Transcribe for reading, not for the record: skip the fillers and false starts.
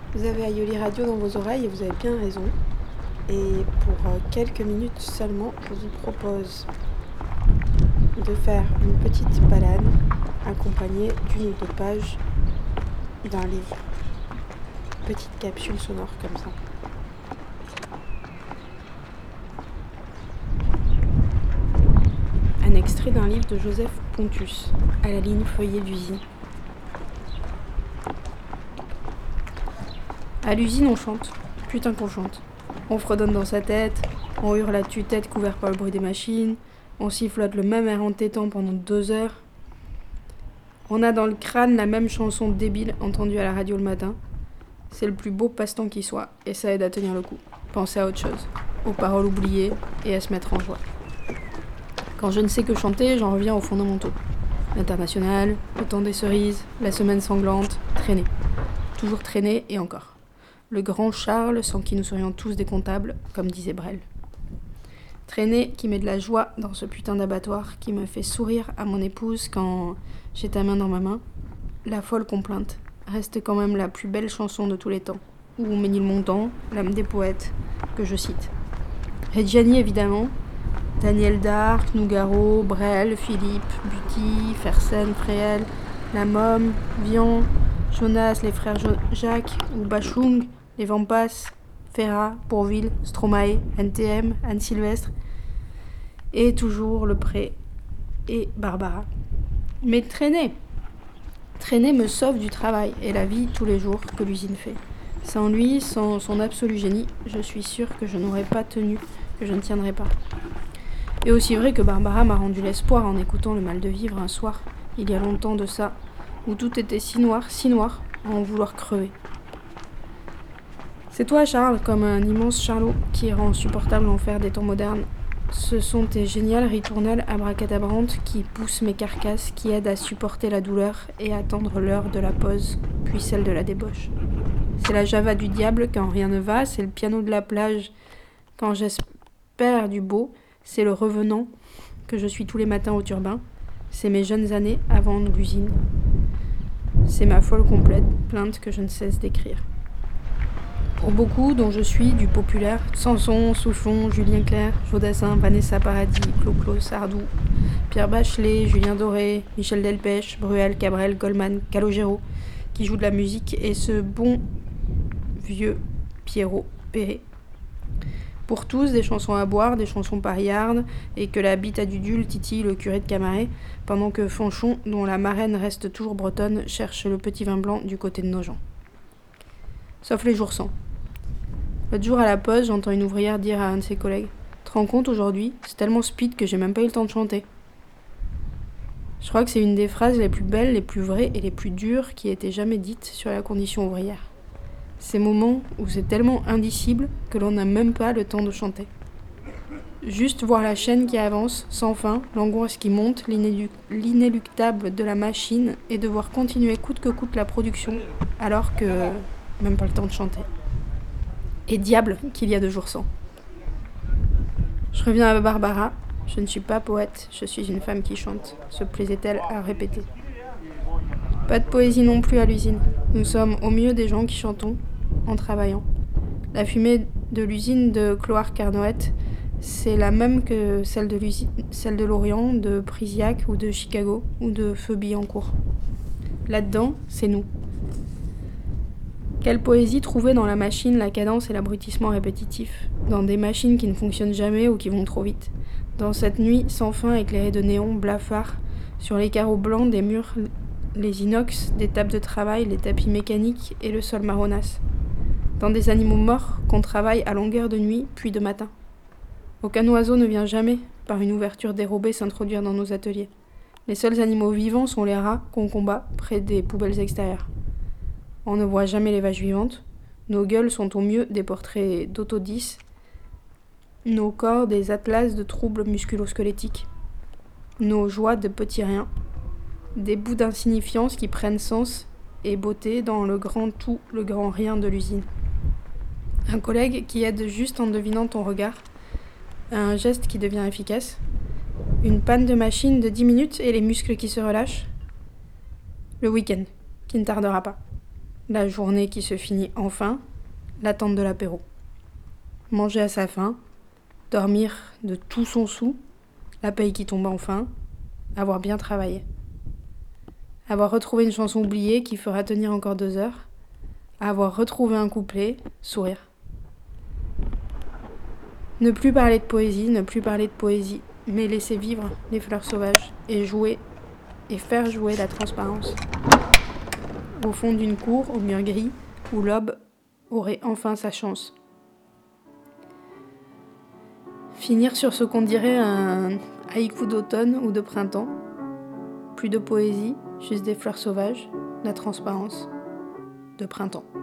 Vous avez Aioli Radio dans vos oreilles et vous avez bien raison. Et pour quelques minutes seulement, je vous propose de faire une petite balade accompagnée d'une ou deux pages d'un livre. Petite capsule sonore comme ça. Un extrait d'un livre de Joseph Pontus, à la ligne feuillet d'usine. À l'usine, on chante. Putain qu'on chante. On fredonne dans sa tête, on hurle à tue-tête couvert par le bruit des machines, on sifflote le même air entêtant pendant 2 heures. On a dans le crâne la même chanson débile entendue à la radio le matin. C'est le plus beau passe-temps qui soit, et ça aide à tenir le coup. Penser à autre chose, aux paroles oubliées, et à se mettre en joie. Quand je ne sais que chanter, j'en reviens aux fondamentaux. L'international, le temps des cerises, la semaine sanglante, traîner. Toujours traîner et encore. Le grand Charles, sans qui nous serions tous des comptables, comme disait Brel. Traîner qui met de la joie dans ce putain d'abattoir, qui me fait sourire à mon épouse quand j'ai ta main dans ma main. La folle complainte reste quand même la plus belle chanson de tous les temps. Ou Ménilmontant, l'âme des poètes, que je cite. Reggiani évidemment, Daniel d'Arc, Nougaro, Brel, Philippe, Buty, Fersen, Fréhel, La Momme, Vian, Jonas, les frères Jacques ou Bachung, les Vampas, Ferrat, Bourvil, Stromae, NTM, Anne Sylvestre, et toujours Le Pré et Barbara. Mais traîner me sauve du travail et la vie tous les jours que l'usine fait. Sans lui, sans son absolu génie, je suis sûre que je n'aurais pas tenu, que je ne tiendrais pas. Et aussi vrai que Barbara m'a rendu l'espoir en écoutant Le Mal de Vivre un soir, il y a longtemps de ça, où tout était si noir, à en vouloir crever. C'est toi, Charles, comme un immense charlot qui rend supportable l'enfer des temps modernes. Ce sont tes géniales ritournelles abracadabrantes qui poussent mes carcasses, qui aident à supporter la douleur et à attendre l'heure de la pause, puis celle de la débauche. C'est la java du diable quand rien ne va, c'est le piano de la plage quand j'espère du beau, c'est le revenant que je suis tous les matins au turbin, c'est mes jeunes années avant l'usine. C'est ma folle complète, plainte que je ne cesse d'écrire. Pour beaucoup, dont je suis, du populaire, Samson, Souchon, Julien Clerc, Jodassin, Vanessa Paradis, Clo-Clo, Sardou, Pierre Bachelet, Julien Doré, Michel Delpech, Bruel, Cabrel, Goldman, Calogero, qui joue de la musique, et ce bon vieux Pierrot Perret. Pour tous, des chansons à boire, des chansons parillardes, et que la bite à Dudule titille le curé de Camaret, pendant que Fanchon, dont la marraine reste toujours bretonne, cherche le petit vin blanc du côté de Nogent. Sauf les jours sans. L'autre jour à la pause, j'entends une ouvrière dire à un de ses collègues « Te rends compte aujourd'hui, c'est tellement speed que j'ai même pas eu le temps de chanter. » Je crois que c'est une des phrases les plus belles, les plus vraies et les plus dures qui ait été jamais dites sur la condition ouvrière. Ces moments où c'est tellement indicible que l'on n'a même pas le temps de chanter. Juste voir la chaîne qui avance, sans fin, l'angoisse qui monte, l'inéluctable de la machine et devoir continuer coûte que coûte la production alors que même pas le temps de chanter. Et diable qu'il y a 2 jours sans. Je reviens à Barbara. Je ne suis pas poète, je suis une femme qui chante, se plaisait-elle à répéter. Pas de poésie non plus à l'usine. Nous sommes au mieux des gens qui chantons, en travaillant. La fumée de l'usine de Cloire-Carnoët, c'est la même que celle de Lorient, de Prisiac ou de Chicago ou de Feu-Billancourt. Là-dedans, c'est nous. Quelle poésie trouver dans la machine la cadence et l'abrutissement répétitif, dans des machines qui ne fonctionnent jamais ou qui vont trop vite, dans cette nuit sans fin éclairée de néons blafards, sur les carreaux blancs des murs, les inox, des tables de travail, les tapis mécaniques et le sol marronasse, dans des animaux morts qu'on travaille à longueur de nuit puis de matin. Aucun oiseau ne vient jamais, par une ouverture dérobée, s'introduire dans nos ateliers. Les seuls animaux vivants sont les rats qu'on combat près des poubelles extérieures. On ne voit jamais les vaches vivantes. Nos gueules sont au mieux des portraits d'autodis, nos corps des atlas de troubles musculo-squelettiques, nos joies de petits riens, des bouts d'insignifiance qui prennent sens et beauté dans le grand tout, le grand rien de l'usine. Un collègue qui aide juste en devinant ton regard, un geste qui devient efficace, une panne de machine de 10 minutes et les muscles qui se relâchent, le week-end qui ne tardera pas. La journée qui se finit enfin, l'attente de l'apéro. Manger à sa faim, dormir de tout son sou, la paye qui tombe enfin, avoir bien travaillé. Avoir retrouvé une chanson oubliée qui fera tenir encore 2 heures, avoir retrouvé un couplet, sourire. Ne plus parler de poésie, mais laisser vivre les fleurs sauvages et jouer et faire jouer la transparence. Au fond d'une cour, au mur gris, où l'aube aurait enfin sa chance. Finir sur ce qu'on dirait un haïku d'automne ou de printemps. Plus de poésie, juste des fleurs sauvages, la transparence de printemps.